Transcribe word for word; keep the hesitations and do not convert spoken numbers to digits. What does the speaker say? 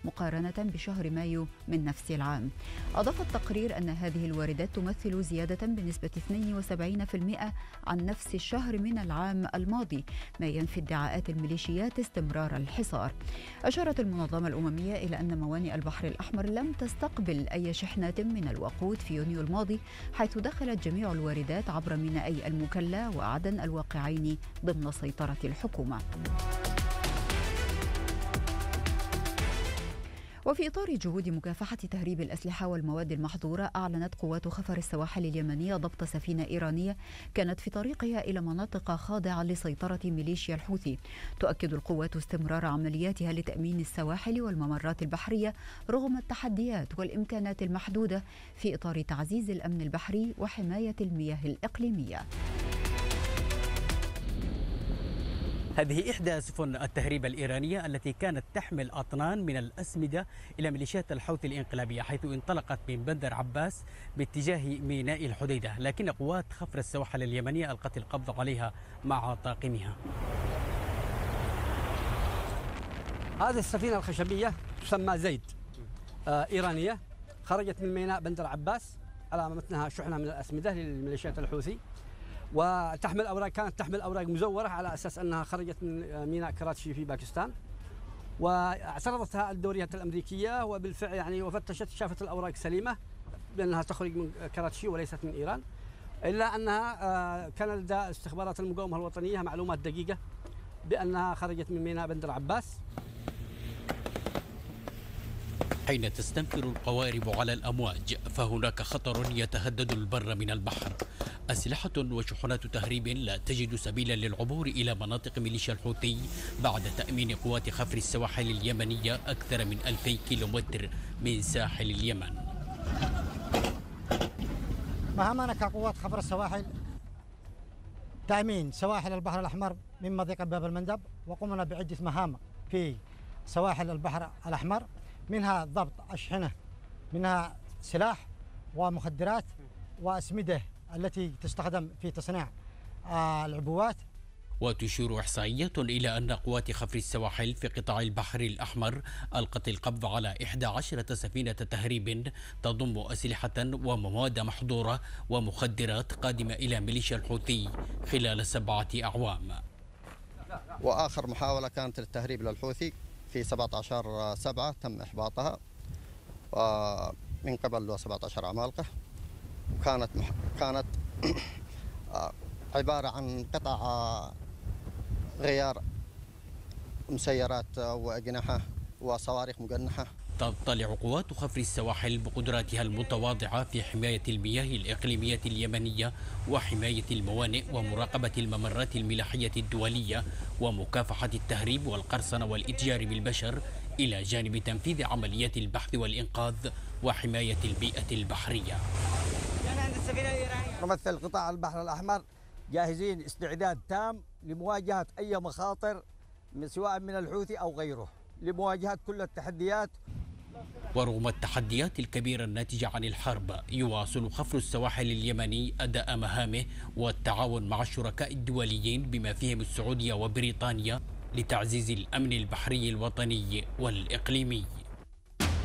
مقارنة بشهر مايو من نفس العام. أضاف التقرير أن هذه الواردات تمثل زيادة بنسبة اثنين وسبعين بالمئة عن نفس الشهر من العام الماضي، ما ينفي ادعاءات الميليشيات استمرار الحصار. أشارت المنظمة الأممية إلى أن موانئ البحر الأحمر لم تستقبل أي شحنات من الوقود في يونيو الماضي، حيث دخلت جميع الواردات عبر مينائي المكلا وعدن الواقعين ضمن سيطرة الحكومة. وفي إطار جهود مكافحة تهريب الأسلحة والمواد المحظورة، أعلنت قوات خفر السواحل اليمنية ضبط سفينة إيرانية كانت في طريقها إلى مناطق خاضعة لسيطرة ميليشيا الحوثي. تؤكد القوات استمرار عملياتها لتأمين السواحل والممرات البحرية رغم التحديات والإمكانات المحدودة في إطار تعزيز الأمن البحري وحماية المياه الإقليمية. هذه إحدى سفن التهريب الإيرانية التي كانت تحمل أطنان من الأسمدة إلى ميليشيات الحوثي الإنقلابية، حيث انطلقت من بندر عباس باتجاه ميناء الحديدة، لكن قوات خفر السواحل اليمنية ألقت القبض عليها مع طاقمها. هذه السفينة الخشبية تسمى زيد، آه إيرانية، خرجت من ميناء بندر عباس على متنها شحنة من الأسمدة للميليشيات الحوثي، وتحمل أوراق، كانت تحمل أوراق مزورة على أساس أنها خرجت من ميناء كراتشي في باكستان، واعترضتها الدوريات الأمريكية وبالفعل يعني وفتشت شافت الأوراق سليمة بأنها تخرج من كراتشي وليست من إيران، إلا أنها كان لدى استخبارات المقاومة الوطنية معلومات دقيقة بأنها خرجت من ميناء بندر عباس. حين تستنفر القوارب على الأمواج فهناك خطر يتهدد البر من البحر. أسلحة وشحنات تهريب لا تجد سبيلا للعبور إلى مناطق ميليشيا الحوثي بعد تأمين قوات خفر السواحل اليمنية أكثر من ألفي كيلومتر من ساحل اليمن. مهامنا كقوات خفر السواحل تأمين سواحل البحر الأحمر من مضيق باب المندب، وقمنا بعدة مهام في سواحل البحر الأحمر، منها ضبط أشحنة، منها سلاح ومخدرات وأسمدة التي تستخدم في تصنيع العبوات. وتشير إحصائيات إلى أن قوات خفر السواحل في قطاع البحر الأحمر ألقت القبض على إحدى عشرة سفينة تهريب تضم أسلحة ومواد محظورة ومخدرات قادمة إلى ميليشيا الحوثي خلال سبعة أعوام. وآخر محاولة كانت للتهريب للحوثي في سبعة عشر سبعة تم إحباطها من قبل سبعة عشر عمالقة، وكانت مح... كانت عبارة عن قطع غيار مسيرات وأجنحة وصواريخ مجنحة. تطلع قوات خفر السواحل بقدراتها المتواضعة في حماية المياه الإقليمية اليمنية وحماية الموانئ ومراقبة الممرات الملاحية الدولية ومكافحة التهريب والقرصنة والإتجار بالبشر، إلى جانب تنفيذ عمليات البحث والإنقاذ وحماية البيئة البحرية. نمثل قطاع البحر الأحمر جاهزين استعداد تام لمواجهة أي مخاطر سواء من الحوثي أو غيره، لمواجهة كل التحديات. ورغم التحديات الكبيرة الناتجة عن الحرب، يواصل خفر السواحل اليمني أداء مهامه والتعاون مع الشركاء الدوليين بما فيهم السعودية وبريطانيا لتعزيز الأمن البحري الوطني والإقليمي.